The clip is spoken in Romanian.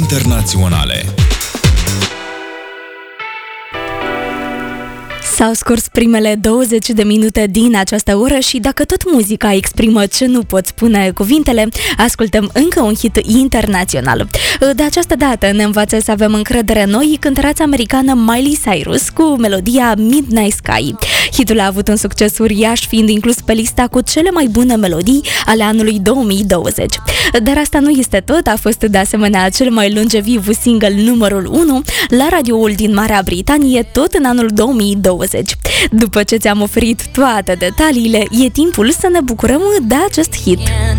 internaționale. S-au scurs primele 20 de minute din această oră și dacă tot muzica exprimă ce nu pot spune cuvintele, ascultăm încă un hit internațional. De această dată ne învață să avem încredere în noi cântăreața americană Miley Cyrus cu melodia Midnight Sky. Hitul a avut un succes uriaș, fiind inclus pe lista cu cele mai bune melodii ale anului 2020. Dar asta nu este tot, a fost de asemenea cel mai longeviv single numărul 1 la radioul din Marea Britanie tot în anul 2020. După ce ți-am oferit toate detaliile, e timpul să ne bucurăm de acest hit.